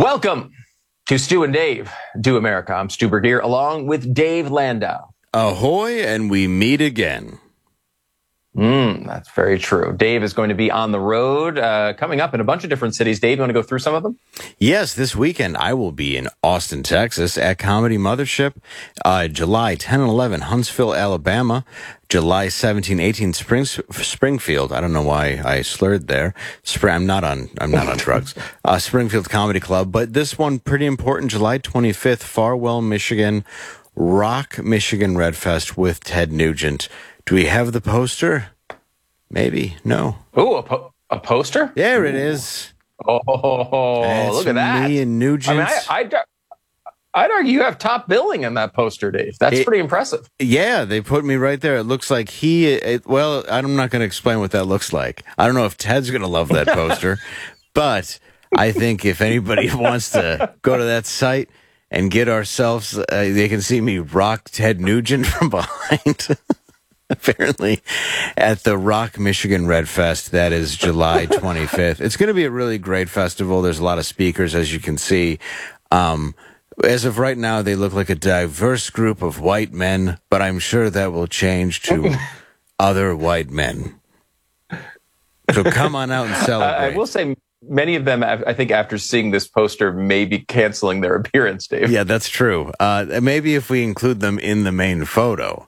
Welcome to Stu and Dave Do America. I'm Stu Burdier along with Dave Landau. Ahoy, and we meet again. That's very true. Dave is going to be on the road coming up in a bunch of different cities. Dave, you want to go through some of them? Yes, this weekend I will be in Austin, Texas at Comedy Mothership. July 10 and 11, Huntsville, Alabama. July 17, 18, Springfield. I don't know why I slurred there. I'm not on drugs. Springfield Comedy Club. But this one, pretty important, July 25th, Farwell, Michigan. Rock, Michigan Red Fest with Ted Nugent. Do we have the poster? Maybe. No. Ooh, a poster? There it is. Oh, look at that. Me and Nugent. I mean, I'd argue you have top billing in that poster, Dave. That's pretty impressive. Yeah, they put me right there. It looks like well, I'm not going to explain what that looks like. I don't know if Ted's going to love that poster, but I think if anybody wants to go to that site and get ourselves, they can see me rock Ted Nugent from behind. Apparently, at the Rock Michigan Red Fest. That is July 25th. It's going to be a really great festival. There's a lot of speakers, as you can see. As of right now, they look like a diverse group of white men, but I'm sure that will change to other white men. So come on out and celebrate. I will say many of them, I think, after seeing this poster, may be canceling their appearance, Dave. Yeah, that's true. Maybe if we include them in the main photo.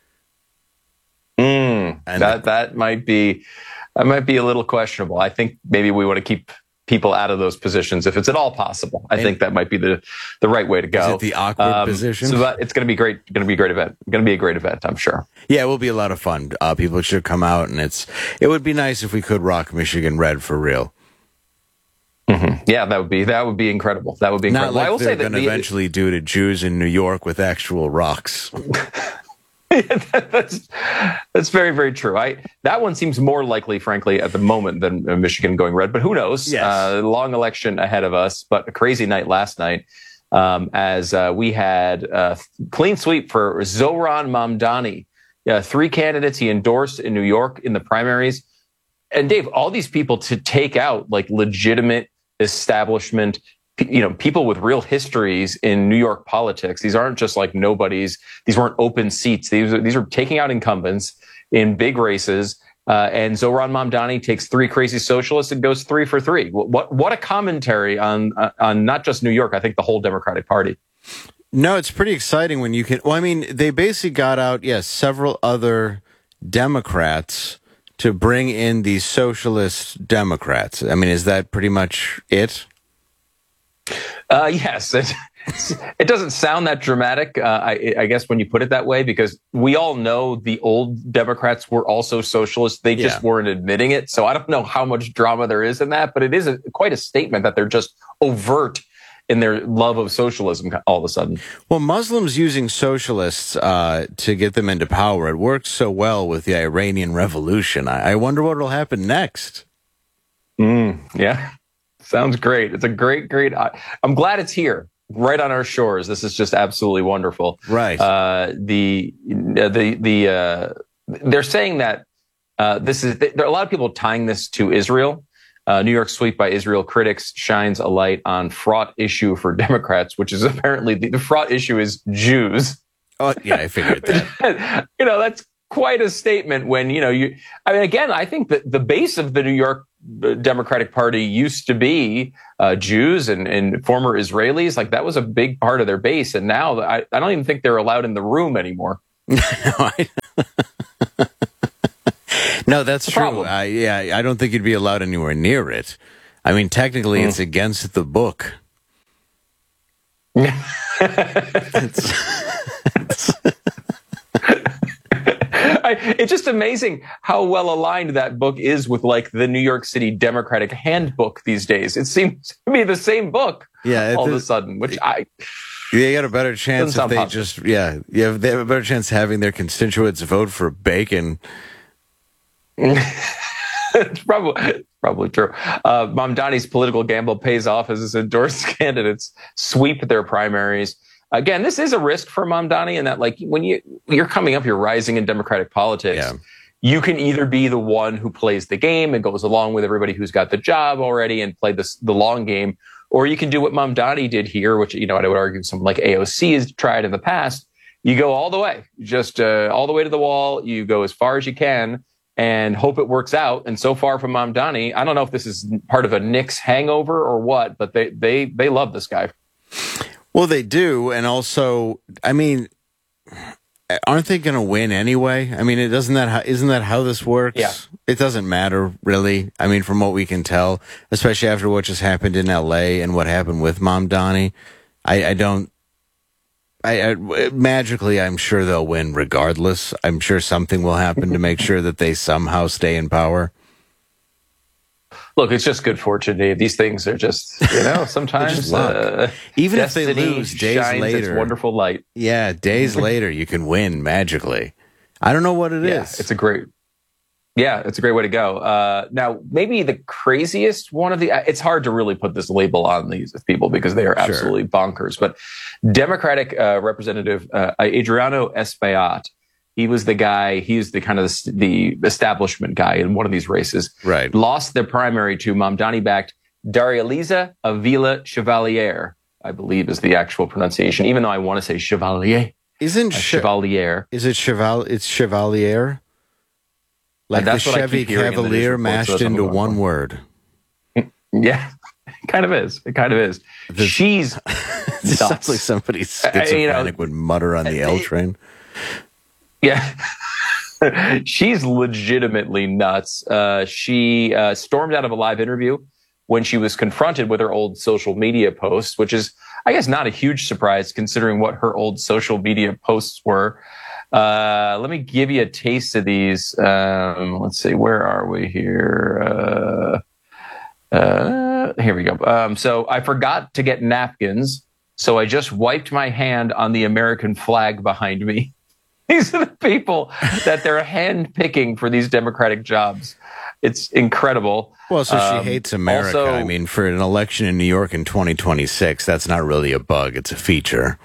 That might be a little questionable. I think maybe we want to keep people out of those positions if it's at all possible. I think that might be the right way to go. Is it the awkward position? So it's going to be great. Going to be a great event. Going to be a great event, I'm sure. Yeah, it will be a lot of fun. People should come out, and it would be nice if we could rock Michigan red for real. Mm-hmm. Yeah, that would be incredible. That would be incredible. Not like I will they're say that going to eventually do to Jews in New York with actual rocks. That's very, very true. That one seems more likely, frankly, at the moment than Michigan going red. But who knows? Yes. Long election ahead of us, but a crazy night last night as we had a clean sweep for Zohran Mamdani. 3 candidates he endorsed in New York in the primaries. And Dave, all these people to take out like legitimate establishment, people with real histories in New York politics. These aren't just like nobodies. These weren't open seats. These are taking out incumbents in big races. And Zohran Mamdani takes 3 crazy socialists and goes 3 for 3. What a commentary on not just New York, I think the whole Democratic Party. No, it's pretty exciting when you can. Well, I mean, they basically got out, several other Democrats to bring in these socialist Democrats. I mean, is that pretty much it? Yes, it doesn't sound that dramatic, I guess, when you put it that way, because we all know the old Democrats were also socialists. They just weren't admitting it. So I don't know how much drama there is in that, but it is quite a statement that they're just overt in their love of socialism all of a sudden. Well, Muslims using socialists to get them into power, it worked so well with the Iranian Revolution. I wonder what will happen next. Yeah. Sounds great. It's a great. I'm glad it's here, right on our shores. This is just absolutely wonderful. Right. They're saying that there are a lot of people tying this to Israel. New York sweep by Israel critics shines a light on fraught issue for Democrats, which is apparently the fraught issue is Jews. Oh yeah, I figured that. That's quite a statement when I think that the base of the New York Democratic Party used to be Jews and former Israelis. Like that was a big part of their base. And now I don't even think they're allowed in the room anymore. No, that's true. I don't think you'd be allowed anywhere near it. I mean, technically it's against the book. It's just amazing how well aligned that book is with like the New York City Democratic Handbook these days. It seems to be the same book all of a sudden, which they got a better chance if they possible. They have a better chance having their constituents vote for bacon. It's probably true. Mamdani's political gamble pays off as his endorsed candidates sweep their primaries. Again, this is a risk for Mamdani in that, like, when you're coming up, you're rising in Democratic politics. Yeah. You can either be the one who plays the game and goes along with everybody who's got the job already and play the long game, Or you can do what Mamdani did here, which, I would argue someone like AOC has tried in the past. You go all the way, just all the way to the wall. You go as far as you can and hope it works out. And so far from Mamdani, I don't know if this is part of a Knicks hangover or what, but they love this guy. Well, they do. And also, I mean, aren't they going to win anyway? I mean, isn't that how this works? Yeah. It doesn't matter, really. I mean, from what we can tell, especially after what just happened in L.A. and what happened with Mamdani, magically, I'm sure they'll win regardless. I'm sure something will happen to make sure that they somehow stay in power. Look, it's just good fortune, Dave. These things are just, sometimes even if they lose days later, its wonderful light. Yeah, days later you can win magically. I don't know what it is. It's a great way to go. Now, maybe the craziest one of it's hard to really put this label on these people because they are absolutely bonkers. But Democratic Representative Adriano Espaillat, he was the guy, he's the kind of the establishment guy in one of these races. Right. Lost their primary to Mamdani-backed Daria-Liza Avila Chevalier, I believe is the actual pronunciation, even though I want to say Chevalier. Isn't Chevalier? Is it It's Chevalier? Like the Chevy Cavalier mashed into one word. Yeah, it kind of is. She's it sounds like somebody schizophrenic would mutter on the L train. Yeah. She's legitimately nuts. She stormed out of a live interview when she was confronted with her old social media posts, which is, I guess, not a huge surprise considering what her old social media posts were. Let me give you a taste of these. Let's see, where are we here? Here we go. So I forgot to get napkins, so I just wiped my hand on the American flag behind me. These are the people that they're handpicking for these Democratic jobs. It's incredible. Well, so she hates America. Also, I mean, for an election in New York in 2026, that's not really a bug. It's a feature.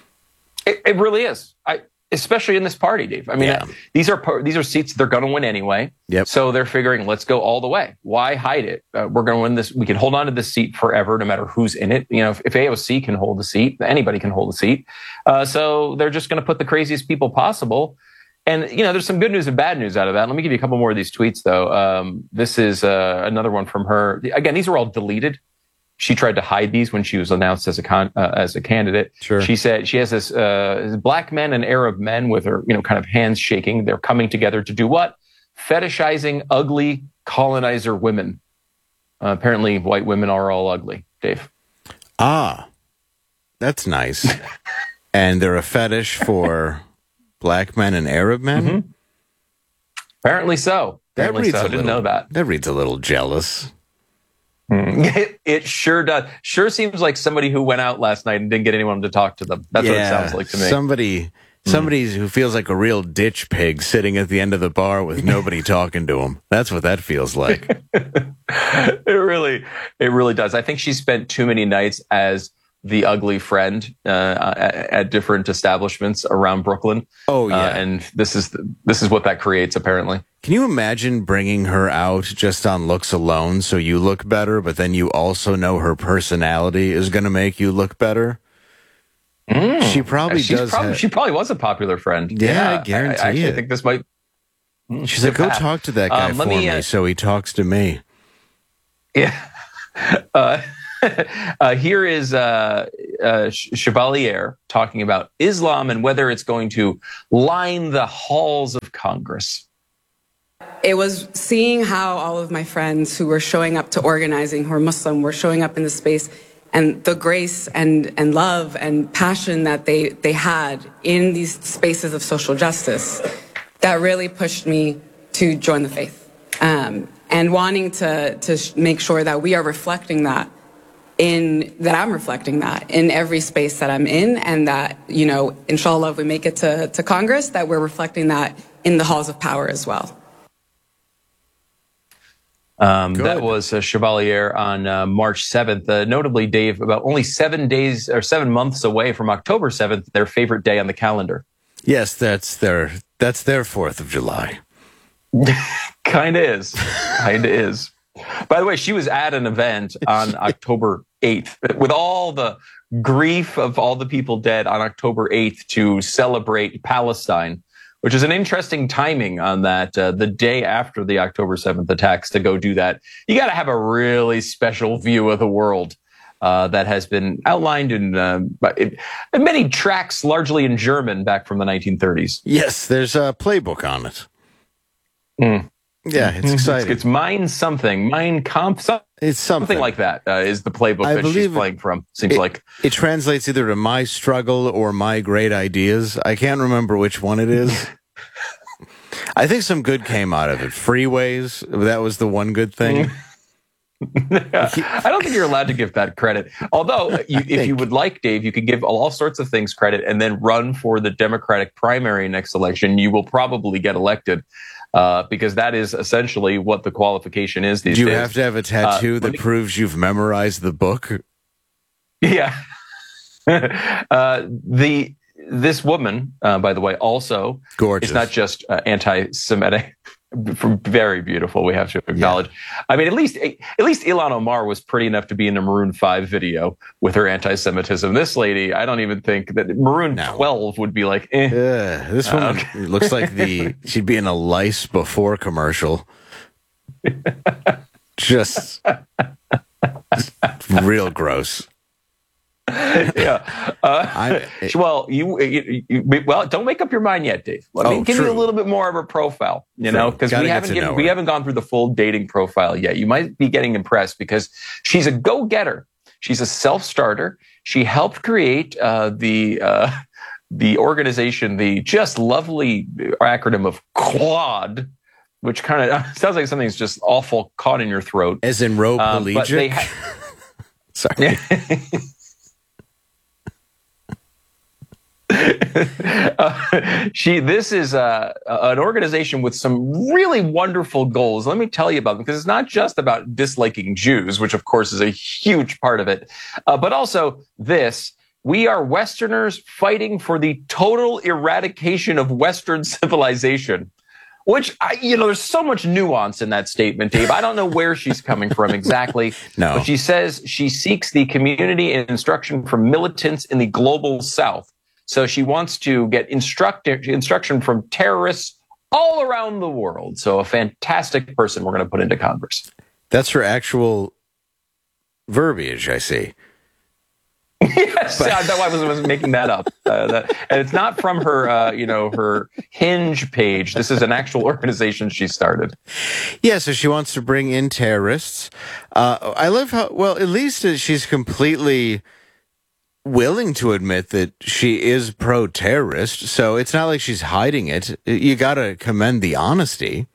It really is. Especially in this party, Dave. I mean, these are seats they're going to win anyway. Yep. So they're figuring, let's go all the way. Why hide it? We're going to win this. We can hold on to this seat forever, no matter who's in it. If AOC can hold the seat, anybody can hold the seat. So they're just going to put the craziest people possible. And, there's some good news and bad news out of that. Let me give you a couple more of these tweets, though. This is another one from her. Again, these are all deleted. She tried to hide these when she was announced as a candidate. Sure. She said she has this black men and Arab men with her, kind of hands shaking. They're coming together to do what? Fetishizing ugly colonizer women. Apparently, white women are all ugly, Dave. Ah, that's nice. And they're a fetish for black men and Arab men? Mm-hmm. Apparently so. I didn't know that. That reads a little jealous. It sure does. Sure seems like somebody who went out last night and didn't get anyone to talk to them. That's what it sounds like to me. Somebody who feels like a real ditch pig sitting at the end of the bar with nobody talking to him. That's what that feels like. It really does. I think she spent too many nights as the ugly friend at different establishments around Brooklyn. Oh yeah, and this is what that creates apparently. Can you imagine bringing her out just on looks alone so you look better, but then you also know her personality is going to make you look better? She probably does. She probably was a popular friend. Yeah, I guarantee I actually think this might. She's like, go talk to that guy for me, so he talks to me. Yeah. Here is Chevalier talking about Islam and whether it's going to line the halls of Congress. It was seeing how all of my friends who were showing up to organizing, who are Muslim, were showing up in the space, and the grace and love and passion that they had in these spaces of social justice that really pushed me to join the faith. And wanting to make sure that we are reflecting that I'm reflecting that in every space that I'm in, and that, inshallah, if we make it to Congress, that we're reflecting that in the halls of power as well. That was Chevalier on March 7th. Notably, Dave, about only 7 days or 7 months away from October 7th, their favorite day on the calendar. Yes, that's their 4th of July. Kinda is. By the way, she was at an event on October 8th, with all the grief of all the people dead on October 8th to celebrate Palestine, which is an interesting timing on that, the day after the October 7th attacks to go do that. You got to have a really special view of the world that has been outlined in many tracts, largely in German, back from the 1930s. Yes, there's a playbook on it. Mm. Yeah, it's exciting. It's Mein Kampf. It's something like that is the playbook that she's playing from. Seems like it translates either to My Struggle or My Great Ideas. I can't remember which one it is. I think some good came out of it. Freeways, that was the one good thing. I don't think you're allowed to give that credit. Although, if you would like, Dave, you could give all sorts of things credit and then run for the Democratic primary next election. You will probably get elected. Because that is essentially what the qualification is these days. Do you have to have a tattoo that proves you've memorized the book? Yeah. This woman, by the way, also gorgeous. It's not just anti-Semitic. Very beautiful, we have to acknowledge. Yeah. I mean, at least Ilhan Omar was pretty enough to be in a Maroon 5 video with her anti-Semitism. This lady, I don't even think that Maroon 12 would be like, eh. This one looks like she'd be in a Lice Before commercial. just real gross. Yeah. Well, don't make up your mind yet, Dave. Let me give you a little bit more of her profile, because we haven't gone through the full dating profile yet. You might be getting impressed because she's a go-getter. She's a self-starter. She helped create the organization, the just lovely acronym of QUAD, which kind of sounds like something's just awful caught in your throat. As in row pelagic? Sorry. This is an organization with some really wonderful goals. Let me tell you about them, because it's not just about disliking Jews, which of course is a huge part of it, but also this. We are Westerners fighting for the total eradication of Western civilization. Which, there's so much nuance in that statement, Dave. I don't know where she's coming from exactly. No. But she says she seeks the community and instruction from militants in the global South. So she wants to get instruction from terrorists all around the world. So a fantastic person we're going to put into Congress. That's her actual verbiage, I see. Yes, I wasn't making that up. And it's not from her, her Hinge page. This is an actual organization she started. Yeah, so she wants to bring in terrorists. I love how, at least she's completely willing to admit that she is pro-terrorist, so it's not like she's hiding it. You got to commend the honesty.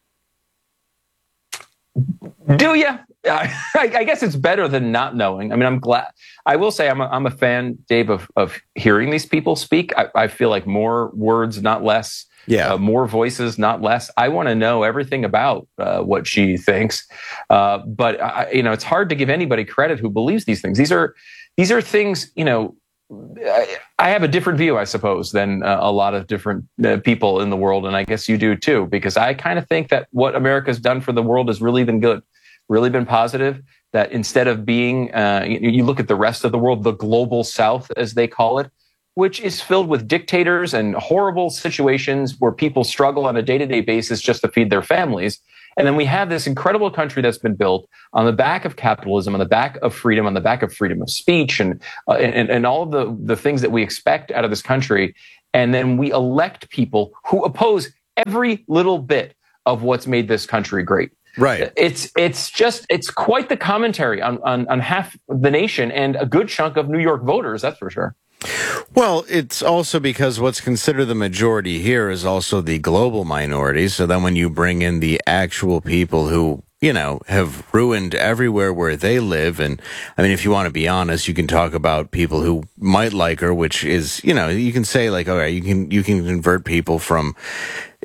Do you? I guess it's better than not knowing. I mean, I'm glad. I will say I'm a fan, Dave, of hearing these people speak. I feel like more words, not less. Yeah. More voices, not less. I want to know everything about what she thinks. But it's hard to give anybody credit who believes these things. These are things, I have a different view, I suppose, than a lot of different people in the world. And I guess you do too, because I kind of think that what America's done for the world has really been good, really been positive, that instead of being, you look at the rest of the world, the global South, as they call it, which is filled with dictators and horrible situations where people struggle on a day-to-day basis just to feed their families. And then we have this incredible country that's been built on the back of capitalism, on the back of freedom, on the back of freedom of speech, and all of the things that we expect out of this country. And then we elect people who oppose every little bit of what's made this country great. Right. It's quite the commentary on half the nation and a good chunk of New York voters, that's for sure. Well, it's also because what's considered the majority here is also the global minority. So then when you bring in the actual people who, have ruined everywhere where they live. And I mean, if you want to be honest, you can talk about people who might like her, which is, you can say like, all right, you can convert people from,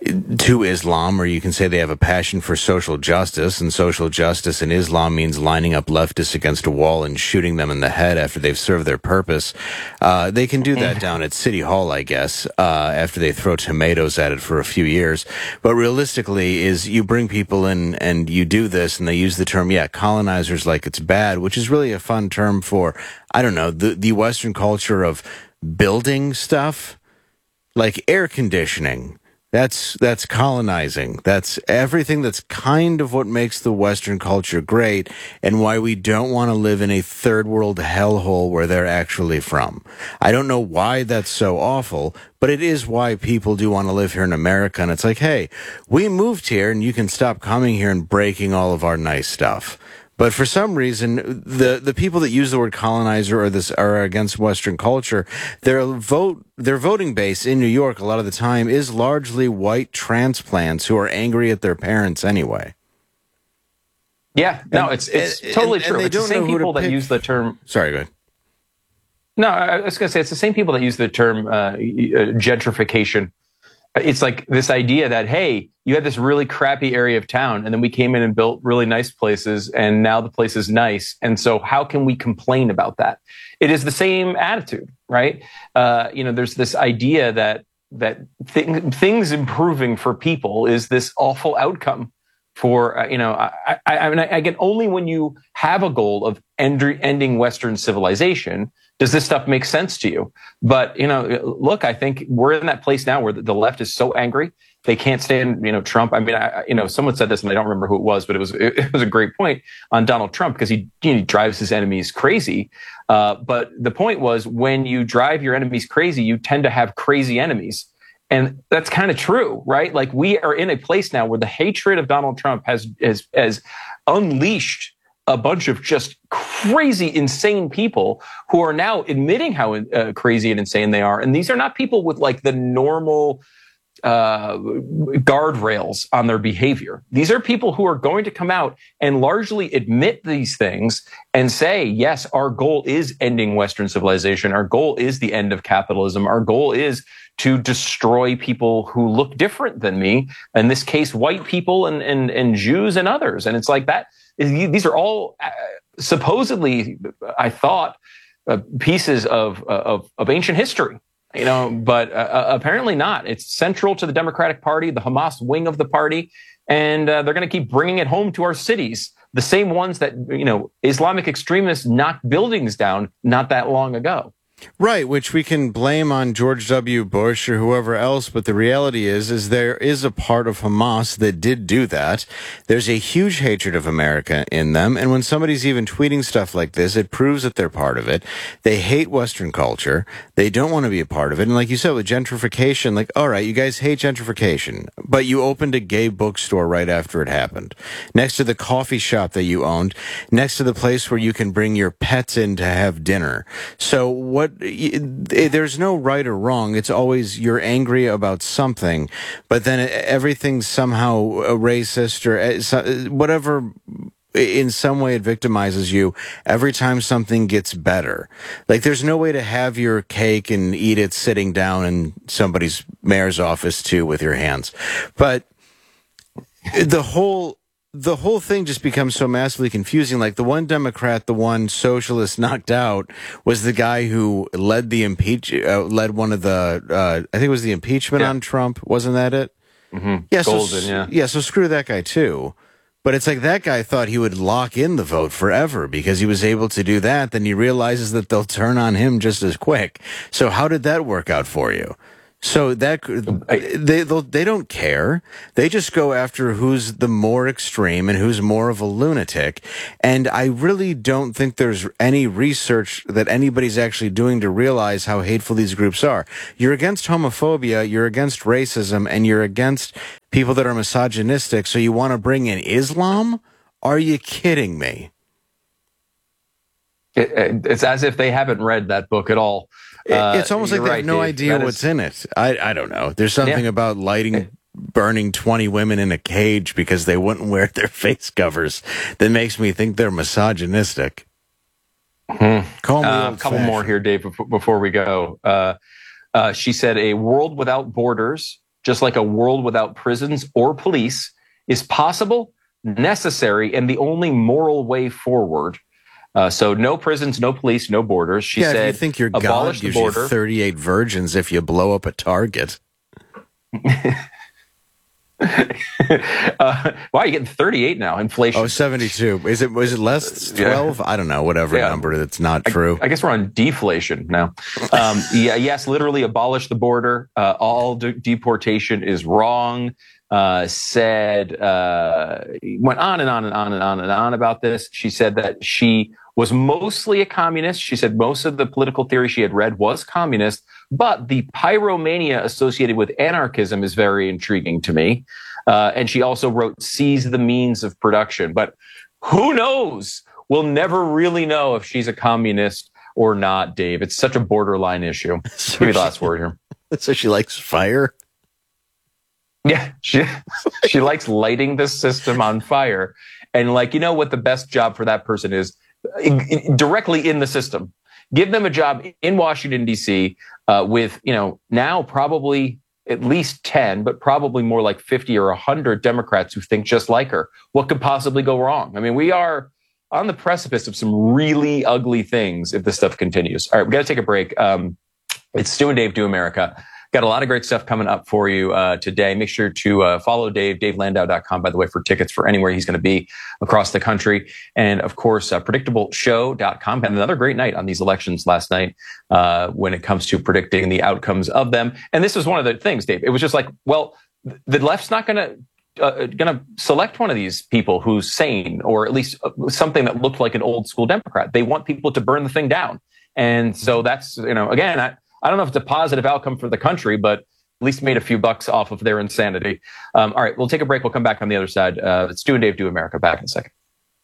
to Islam, or you can say they have a passion for social justice, and social justice in Islam means lining up leftists against a wall and shooting them in the head after they've served their purpose. They can do that down at City Hall, I guess, after they throw tomatoes at it for a few years. But realistically, is you bring people in and you do this, and they use the term, colonizers, like it's bad, which is really a fun term for, I don't know, the Western culture of building stuff, like air conditioning. That's colonizing. That's everything that's kind of what makes the Western culture great and why we don't want to live in a third world hellhole where they're actually from. I don't know why that's so awful, but it is why people do want to live here in America. And it's like, hey, we moved here and you can stop coming here and breaking all of our nice stuff. But for some reason, the people that use the word colonizer are against Western culture. Their voting base in New York a lot of the time is largely white transplants who are angry at their parents anyway. Yeah, no, it's totally true. It's the same people that use the term. Sorry, go ahead. No, I was going to say it's the same people that use the term gentrification. It's like this idea that, hey, you had this really crappy area of town, and then we came in and built really nice places, and now the place is nice. And so how can we complain about that? It is the same attitude, right? There's this idea that things improving for people is this awful outcome for, I mean, again, only when you have a goal of ending Western civilization does this stuff make sense to you. But, look, I think we're in that place now where the left is so angry. They can't stand, Trump. I mean, someone said this and I don't remember who it was, but it was a great point on Donald Trump because he drives his enemies crazy. But the point was when you drive your enemies crazy, you tend to have crazy enemies. And that's kind of true, right? Like we are in a place now where the hatred of Donald Trump has unleashed a bunch of just crazy, insane people who are now admitting how crazy and insane they are. And these are not people with like the normal guardrails on their behavior. These are people who are going to come out and largely admit these things and say, yes, our goal is ending Western civilization. Our goal is the end of capitalism. Our goal is to destroy people who look different than me. In this case, white people and Jews and others. And it's like that. These are all supposedly, I thought, pieces of ancient history. But apparently not. It's central to the Democratic Party, the Hamas wing of the party, and they're going to keep bringing it home to our cities. The same ones that, Islamic extremists knocked buildings down not that long ago. Right, which we can blame on George W. Bush or whoever else, but the reality is there is a part of Hamas that did do that. There's a huge hatred of America in them, and when somebody's even tweeting stuff like this, it proves that they're part of it. They hate Western culture. They don't want to be a part of it. And like you said, with gentrification, like, all right, you guys hate gentrification, but you opened a gay bookstore right after it happened, next to the coffee shop that you owned, next to the place where you can bring your pets in to have dinner. So there's no right or wrong. It's always you're angry about something, but then everything's somehow racist or whatever. In some way, it victimizes you every time something gets better. Like there's no way to have your cake and eat it sitting down in somebody's mayor's office too with your hands. But the whole thing just becomes so massively confusing. Like the one Democrat, the one socialist knocked out was the guy who led led one of the, I think it was the impeachment on Trump. Wasn't that it? Mm-hmm. Yeah. Golden, yeah. So screw that guy too. But it's like that guy thought he would lock in the vote forever because he was able to do that. Then he realizes that they'll turn on him just as quick. So how did that work out for you? So that they don't care. They just go after who's the more extreme and who's more of a lunatic. And I really don't think there's any research that anybody's actually doing to realize how hateful these groups are. You're against homophobia, you're against racism, and you're against people that are misogynistic. So you want to bring in Islam? Are you kidding me? It's as if they haven't read that book at all. It's almost like they have no Dave. idea what's in it. I don't know. There's something about burning 20 women in a cage because they wouldn't wear their face covers that makes me think they're misogynistic. Call me a couple more here, Dave, before we go. She said, a world without borders just like a world without prisons or police, is possible, necessary, and the only moral way forward. So no prisons, no police, no borders. She said, if you think your God gives you 38 virgins if you blow up a Target. Wow, you're getting 38 now. Inflation. Oh, 72. Was it less 12? Yeah. I don't know. Whatever number that's not true. I guess we're on deflation now. Yes, literally abolish the border. All deportation is wrong. Went on and on and on and on and on about this. She said that she was mostly a communist. She said most of the political theory she had read was communist, but the pyromania associated with anarchism is very intriguing to me. And she also wrote, seize the means of production. But who knows? We'll never really know if she's a communist or not, Dave. It's such a borderline issue. Give me the last word here. So she likes fire? Yeah, she likes lighting the system on fire. And like, you know what the best job for that person is? Directly in the system. Give them a job in Washington, D.C. With, now probably at least 10, but probably more like 50 or 100 Democrats who think just like her. What could possibly go wrong? I mean, we are on the precipice of some really ugly things if this stuff continues. All right, we got to take a break. It's Stu and Dave Do America. Got a lot of great stuff coming up for you today. Make sure to follow Dave, DaveLandau.com, by the way, for tickets for anywhere he's going to be across the country. And, of course, PredictableShow.com. Had another great night on these elections last night when it comes to predicting the outcomes of them. And this was one of the things, Dave. It was just like, well, the left's not going to select one of these people who's sane, or at least something that looked like an old school Democrat. They want people to burn the thing down. And so that's, again, I don't know if it's a positive outcome for the country, but at least made a few bucks off of their insanity. All right, we'll take a break. We'll come back on the other side. It's Stu and Dave Do America. Back in a second.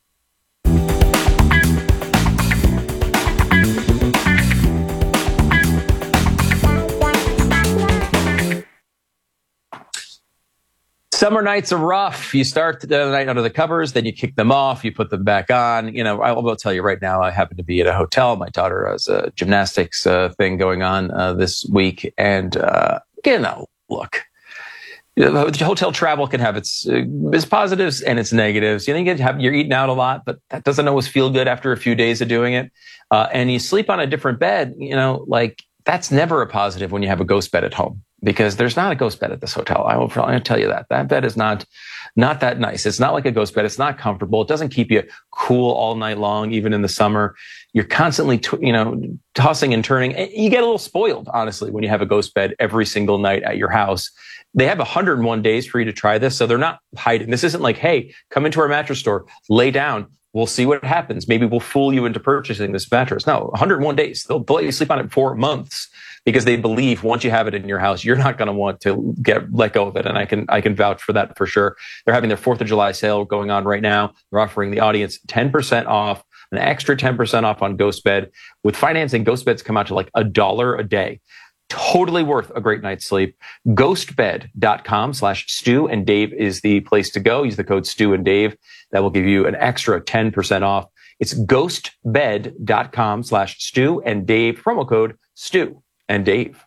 Summer nights are rough. You start the night under the covers, then you kick them off, you put them back on. I will tell you right now, I happen to be at a hotel. My daughter has a gymnastics thing going on this week. And, look, the hotel travel can have its positives and its negatives. You're eating out a lot, but that doesn't always feel good after a few days of doing it. And you sleep on a different bed, that's never a positive when you have a ghost bed at home. Because there's not a ghost bed at this hotel. I'll tell you that. That bed is not that nice. It's not like a ghost bed. It's not comfortable. It doesn't keep you cool all night long, even in the summer. You're constantly, tossing and turning. You get a little spoiled, honestly, when you have a ghost bed every single night at your house. They have 101 days for you to try this, so they're not hiding. This isn't like, hey, come into our mattress store, lay down. We'll see what happens. Maybe we'll fool you into purchasing this mattress. No, 101 days. They'll let you sleep on it for months, because they believe once you have it in your house, you're not going to want to let go of it. And I can vouch for that for sure. They're having their 4th of July sale going on right now. They're offering the audience 10% off, an extra 10% off on Ghost Bed. With financing, Ghost Beds come out to like $1 a day. Totally worth a great night's sleep. Ghostbed.com/Stu and Dave is the place to go. Use the code Stu and Dave. That will give you an extra 10% off. It's ghostbed.com/Stu and Dave. Promo code Stu and Dave.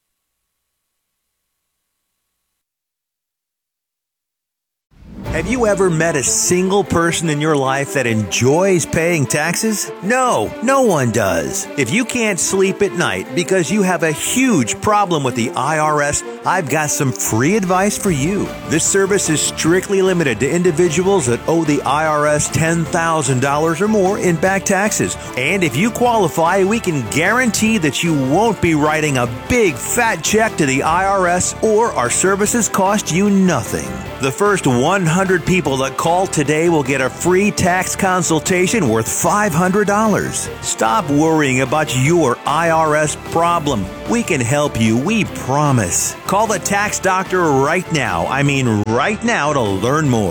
Have you ever met a single person in your life that enjoys paying taxes? No, no one does. If you can't sleep at night because you have a huge problem with the IRS, I've got some free advice for you. This service is strictly limited to individuals that owe the IRS $10,000 or more in back taxes. And if you qualify, we can guarantee that you won't be writing a big fat check to the IRS, or our services cost you nothing. The first 100 people that call today will get a free tax consultation worth $500. Stop worrying about your IRS problem. We can help you, we promise. Call the tax doctor right now. I mean right now, to learn more.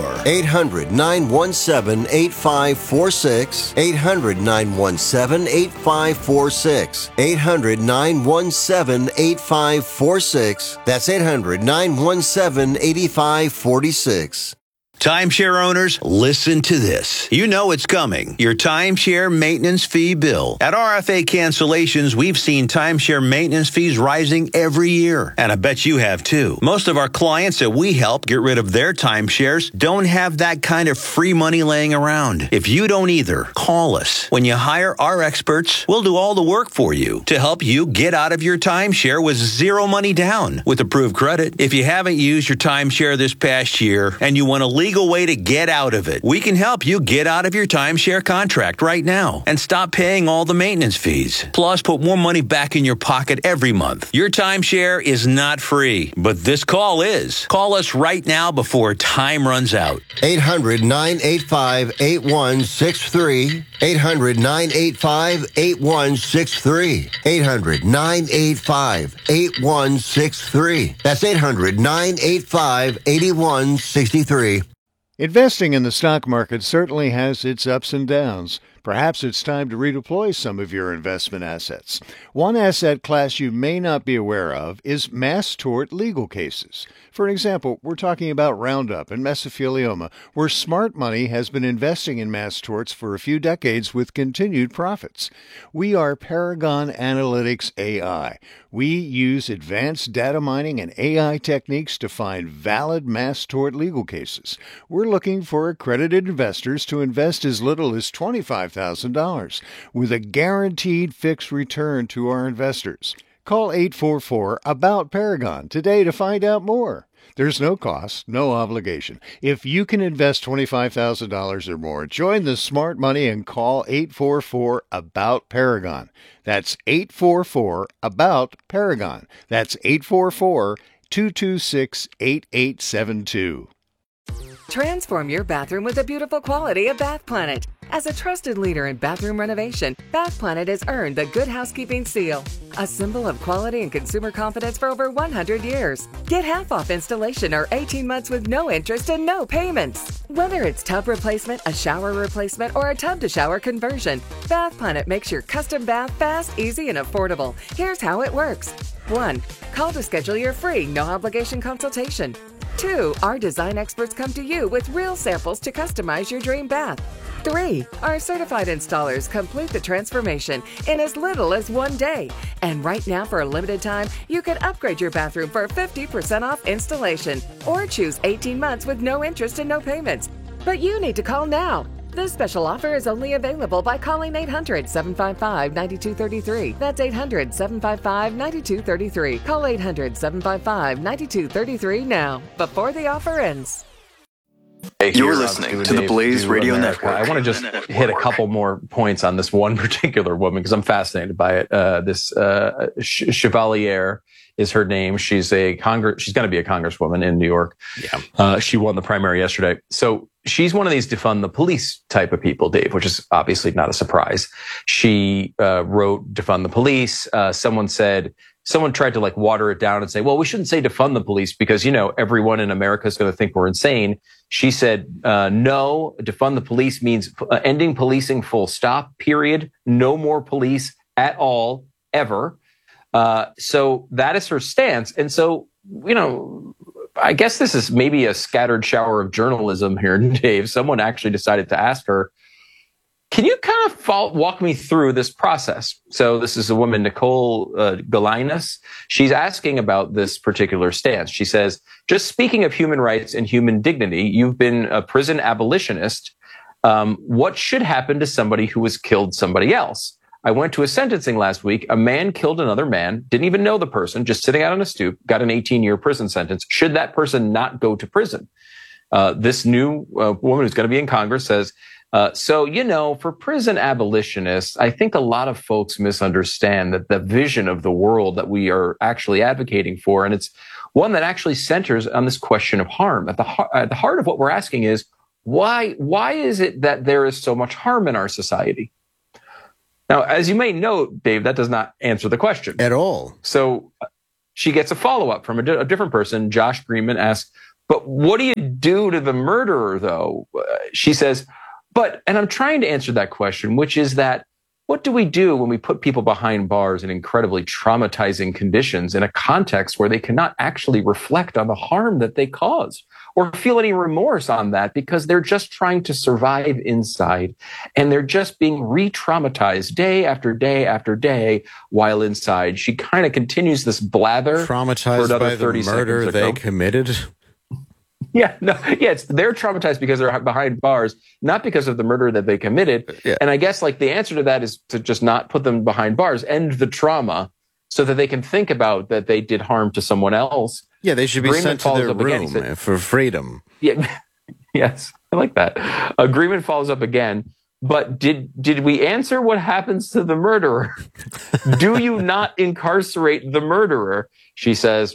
800-917-8546. 800-917-8546. 800-917-8546. That's 800-917-8546. Timeshare owners, listen to this. You know it's coming. Your timeshare maintenance fee bill. At RFA Cancellations, we've seen timeshare maintenance fees rising every year. And I bet you have too. Most of our clients that we help get rid of their timeshares don't have that kind of free money laying around. If you don't either, call us. When you hire our experts, we'll do all the work for you to help you get out of your timeshare with zero money down with approved credit. If you haven't used your timeshare this past year and you want a legal way to get out of it, we can help you get out of your timeshare contract right now and stop paying all the maintenance fees. Plus, put more money back in your pocket every month. Your timeshare is not free, but this call is. Call us right now before time runs out. 800-985-8163. 800-985-8163. 800-985-8163. That's 800-985-8163. Investing in the stock market certainly has its ups and downs. Perhaps it's time to redeploy some of your investment assets. One asset class you may not be aware of is mass tort legal cases. For example, we're talking about Roundup and mesothelioma, where smart money has been investing in mass torts for a few decades with continued profits. We are Paragon Analytics AI. We use advanced data mining and AI techniques to find valid mass tort legal cases. We're looking for accredited investors to invest as little as $25,000 with a guaranteed fixed return to our investors. Call 844-ABOUT-PARAGON today to find out more. There's no cost, no obligation. If you can invest $25,000 or more, join the smart money and call 844-ABOUT-PARAGON. That's 844-ABOUT-PARAGON. That's 844-226-8872. Transform your bathroom with the beautiful quality of Bath Planet. As a trusted leader in bathroom renovation, Bath Planet has earned the Good Housekeeping seal, a symbol of quality and consumer confidence for over 100 years. Get half off installation or 18 months with no interest and no payments. Whether it's tub replacement, a shower replacement, or a tub-to-shower conversion, Bath Planet makes your custom bath fast, easy, and affordable. Here's how it works. 1. Call to schedule your free, no-obligation consultation. 2. Our design experts come to you with real samples to customize your dream bath. 3. Our certified installers complete the transformation in as little as 1 day. And right now, for a limited time, you can upgrade your bathroom for 50% off installation or choose 18 months with no interest and no payments. But you need to call now. This special offer is only available by calling 800-755-9233. That's 800-755-9233. Call 800-755-9233 now, before the offer ends. Hey, you're listening to the Blaze Radio Network. I want to just hit a couple more points on this one particular woman because I'm fascinated by it. This Chevalier is her name. She's going to be a congresswoman in New York. Yeah. She won the primary yesterday. So she's one of these defund the police type of people, Dave, which is obviously not a surprise. She wrote defund the police. Someone tried to water it down and say, well, we shouldn't say defund the police because, everyone in America is going to think we're insane. She said, no, defund the police means ending policing full stop, period. No more police at all, ever. So that is her stance. And so, I guess this is maybe a scattered shower of journalism here, Dave. Someone actually decided to ask her, can you kind of walk me through this process? So this is a woman, Nicole Galinas. She's asking about this particular stance. She says, just speaking of human rights and human dignity, you've been a prison abolitionist. What should happen to somebody who has killed somebody else? I went to a sentencing last week. A man killed another man, didn't even know the person, just sitting out on a stoop, got an 18-year prison sentence. Should that person not go to prison? This new woman who's going to be in Congress says, for prison abolitionists, I think a lot of folks misunderstand that the vision of the world that we are actually advocating for, and it's one that actually centers on this question of harm. At the heart of what we're asking is, why is it that there is so much harm in our society? Now, as you may note, Dave, that does not answer the question. At all. So she gets a follow-up from a different person. Josh Greenman asks, but what do you do to the murderer, though? She says, and I'm trying to answer that question, which is that what do we do when we put people behind bars in incredibly traumatizing conditions in a context where they cannot actually reflect on the harm that they cause or feel any remorse on that, because they're just trying to survive inside, and they're just being re-traumatized day after day after day while inside. She kind of continues this blather Traumatized for another by the 30 murder seconds they committed. They're traumatized because they're behind bars, not because of the murder that they committed. Yeah. And I guess like the answer to that is to just not put them behind bars, end the trauma, so that they can think about that they did harm to someone else. Yeah, they should be Agreement sent to follows their up again. He room said- for freedom. Yeah, yes, I like that. Agreement follows up again. But did we answer what happens to the murderer? Do you not incarcerate the murderer? She says,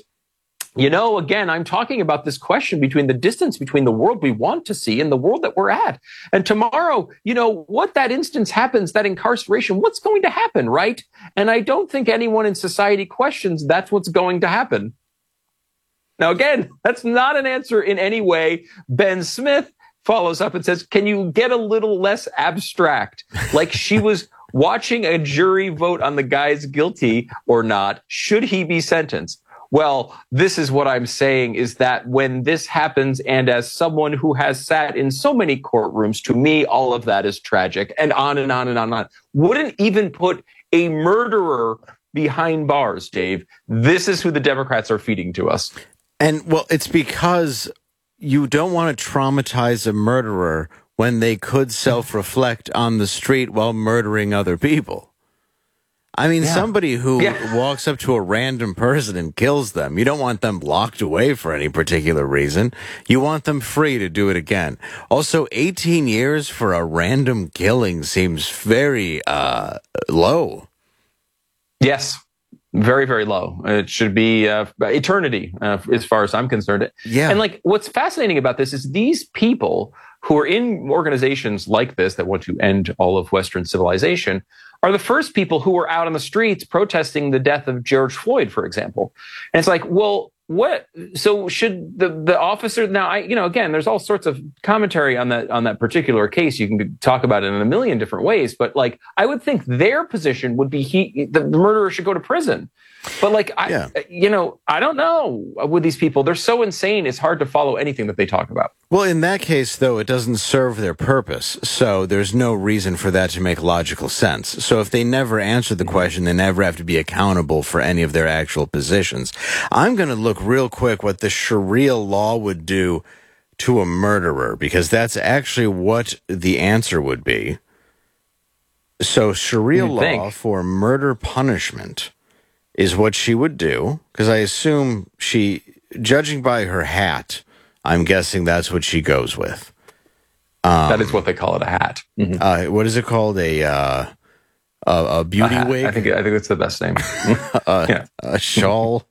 again, I'm talking about this question between the distance between the world we want to see and the world that we're at. And tomorrow, what that instance happens, that incarceration, what's going to happen, right? And I don't think anyone in society questions that's what's going to happen. Now, again, that's not an answer in any way. Ben Smith follows up and says, can you get a little less abstract? Like she was watching a jury vote on the guy's guilty or not. Should he be sentenced? Well, this is what I'm saying, is that when this happens, and as someone who has sat in so many courtrooms, to me, all of that is tragic, and on and on and on and on. Wouldn't even put a murderer behind bars, Dave. This is who the Democrats are feeding to us. And, well, it's because you don't want to traumatize a murderer when they could self-reflect on the street while murdering other people. I mean, somebody who walks up to a random person and kills them, you don't want them locked away for any particular reason. You want them free to do it again. Also, 18 years for a random killing seems very low. Yes. Very, very low. It should be eternity, as far as I'm concerned. Yeah. And like, what's fascinating about this is these people who are in organizations like this that want to end all of Western civilization are the first people who were out on the streets protesting the death of George Floyd, for example. And it's like, well, what? So should the officer now? Again, there's all sorts of commentary on that particular case. You can talk about it in a million different ways, but like, I would think their position would be the murderer should go to prison. But like, I don't know with these people. They're so insane. It's hard to follow anything that they talk about. Well, in that case, though, it doesn't serve their purpose. So there's no reason for that to make logical sense. So if they never answer the question, they never have to be accountable for any of their actual positions. I'm going to look real quick what the Sharia law would do to a murderer, because that's actually what the answer would be. So Sharia law for murder punishment is what she would do, because I assume judging by her hat, I'm guessing that's what she goes with. That is what they call it, a hat. Mm-hmm. What is it called? A beauty wig? I think that's the best name. A shawl.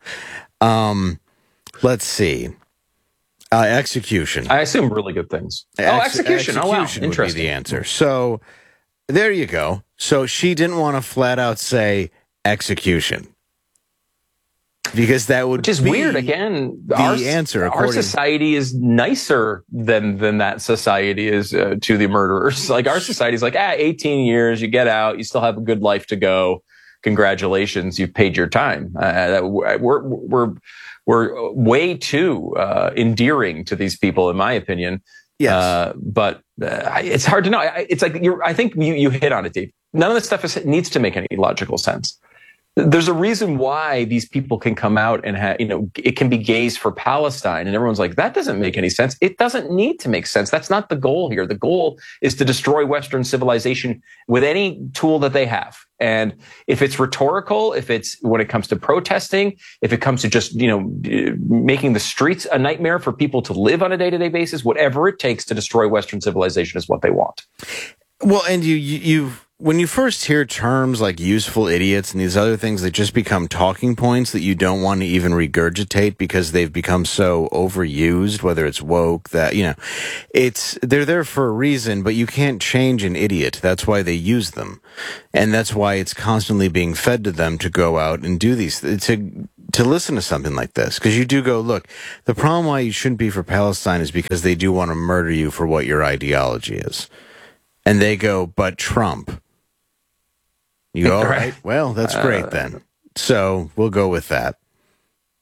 Let's see. Execution. I assume really good things. Execution. Oh, wow. Execution Interesting. would be the answer. So there you go. So she didn't want to flat out say execution, because that would Which is be weird. Again, the answer. Our society is nicer than that society is to the murderers. Like our society is like, 18 years, you get out, you still have a good life to go. Congratulations, you've paid your time. We're way too endearing to these people, in my opinion. Yes, but it's hard to know. It's like I think you hit on it, Dave. None of this stuff needs to make any logical sense. There's a reason why these people can come out and it can be gays for Palestine, and everyone's like, that doesn't make any sense. It doesn't need to make sense. That's not the goal here. The goal is to destroy Western civilization with any tool that they have. And if it's rhetorical, if it's when it comes to protesting, if it comes to just, making the streets a nightmare for people to live on a day-to-day basis, whatever it takes to destroy Western civilization is what they want. Well, and you when you first hear terms like useful idiots and these other things that just become talking points that you don't want to even regurgitate because they've become so overused, whether it's woke, that, they're there for a reason, but you can't change an idiot. That's why they use them. And that's why it's constantly being fed to them to go out and do these, to listen to something like this. Because you do go, look, the problem why you shouldn't be for Palestine is because they do want to murder you for what your ideology is. And they go, but Trump. You go, all right, well, that's great then. So we'll go with that.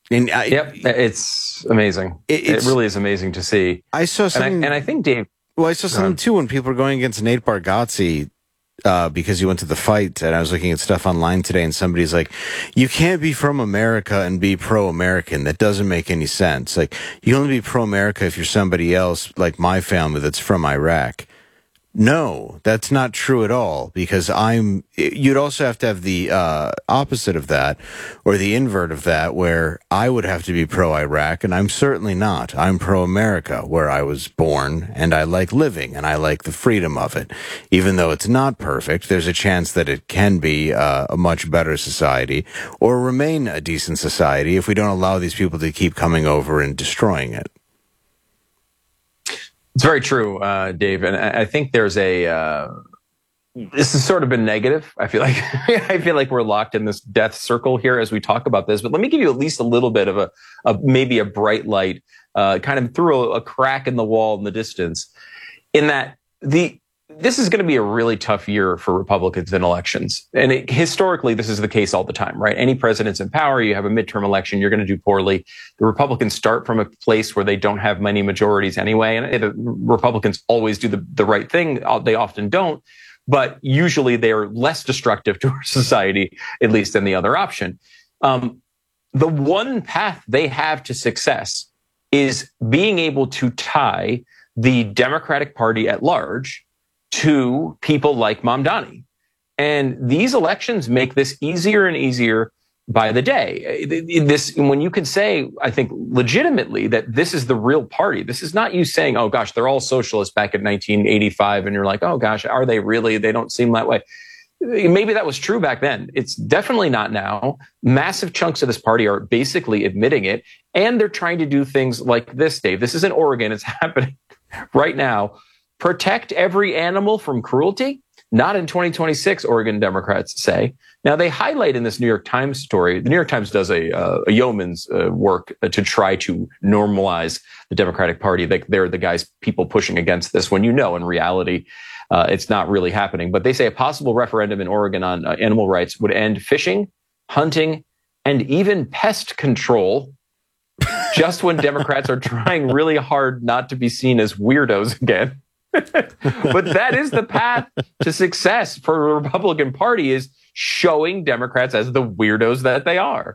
Yep, it's amazing. It really is amazing to see. I saw something, and I think Dave. Well, I saw something too when people were going against Nate Bargatze because he went to the fight, and I was looking at stuff online today, and somebody's like, "You can't be from America and be pro-American. That doesn't make any sense. Like, you only be pro-America if you're somebody else, like my family, that's from Iraq." No, that's not true at all, because you'd also have to have the opposite of that, or the invert of that, where I would have to be pro-Iraq, and I'm certainly not. I'm pro-America, where I was born, and I like living, and I like the freedom of it. Even though it's not perfect, there's a chance that it can be a much better society, or remain a decent society, if we don't allow these people to keep coming over and destroying it. It's very true, Dave, and I think there's this has sort of been negative. I feel like we're locked in this death circle here as we talk about this. But let me give you at least a little bit of maybe a bright light, kind of through a crack in the wall in the distance, in that this is going to be a really tough year for Republicans in elections. And historically, this is the case all the time, right? Any president's in power, you have a midterm election, you're going to do poorly. The Republicans start from a place where they don't have many majorities anyway. And the Republicans always do the right thing. They often don't. But usually they are less destructive to our society, at least than the other option. The one path they have to success is being able to tie the Democratic Party at large to people like Mamdani. And these elections make this easier and easier by the day. When you can say, I think legitimately, that this is the real party. This is not you saying, oh gosh, they're all socialists back in 1985. And you're like, oh gosh, are they really? They don't seem that way. Maybe that was true back then. It's definitely not now. Massive chunks of this party are basically admitting it. And they're trying to do things like this, Dave. This is in Oregon. It's happening right now. Protect every animal from cruelty? Not in 2026, Oregon Democrats say. Now, they highlight in this New York Times story, the New York Times does a yeoman's work to try to normalize the Democratic Party. They're the people pushing against this, when in reality, it's not really happening. But they say a possible referendum in Oregon on animal rights would end fishing, hunting, and even pest control, just when Democrats are trying really hard not to be seen as weirdos again. But that is the path to success for the Republican Party, is showing Democrats as the weirdos that they are.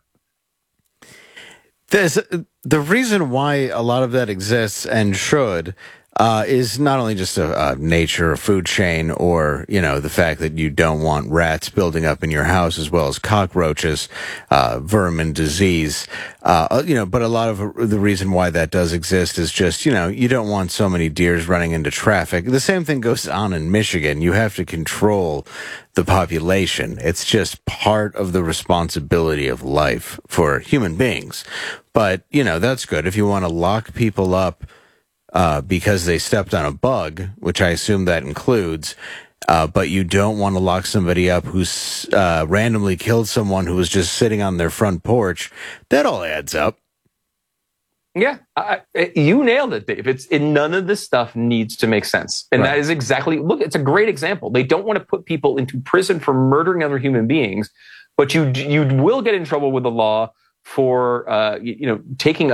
The reason why a lot of that exists and should is not only just a nature, a food chain, or, the fact that you don't want rats building up in your house, as well as cockroaches, vermin, disease, but a lot of the reason why that does exist is just, you don't want so many deers running into traffic. The same thing goes on in Michigan. You have to control the population. It's just part of the responsibility of life for human beings. But, that's good. If you want to lock people up because they stepped on a bug, which I assume that includes, but you don't want to lock somebody up who's randomly killed someone who was just sitting on their front porch, that all adds up. Yeah, you nailed it, Dave. None of this stuff needs to make sense. And That is exactly, look, it's a great example. They don't want to put people into prison for murdering other human beings, but you will get in trouble with the law for taking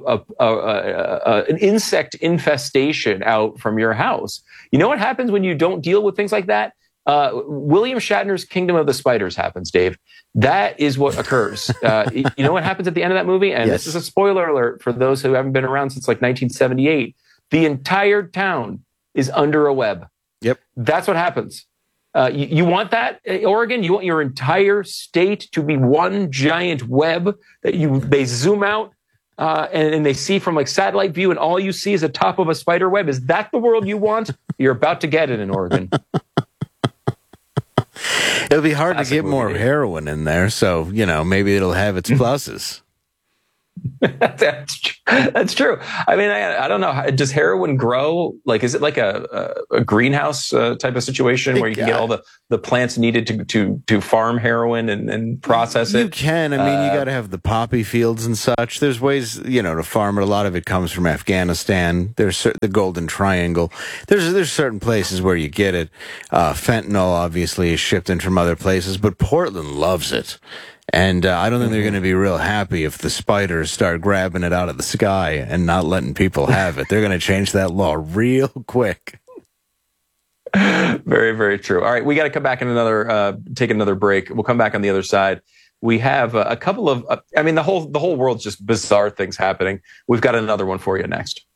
an insect infestation out from your house. You know what happens when you don't deal with things like that? William Shatner's Kingdom of the Spiders happens, Dave. That is what occurs. You know what happens at the end of that movie? And This is a spoiler alert for those who haven't been around since like 1978. The entire town is under a web. Yep. That's what happens. You want that, Oregon? You want your entire state to be one giant web that they zoom out and they see from like satellite view, and all you see is the top of a spider web? Is that the world you want? You're about to get it in Oregon. It'll be hard to get more heroin in there, so maybe it'll have its pluses. That's true. I mean, I don't know. Does heroin grow? Like, is it like a greenhouse type of situation where you can get all the plants needed to farm heroin and process it? You can. I mean, you got to have the poppy fields and such. There's ways, to farm it. A lot of it comes from Afghanistan. There's the Golden Triangle. There's certain places where you get it. Fentanyl obviously is shipped in from other places, but Portland loves it. And I don't think they're going to be real happy if the spiders start grabbing it out of the sky and not letting people have it. They're going to change that law real quick. Very, very true. All right, we got to come back and take another break. We'll come back on the other side. We have a couple of, the whole world's just bizarre things happening. We've got another one for you next.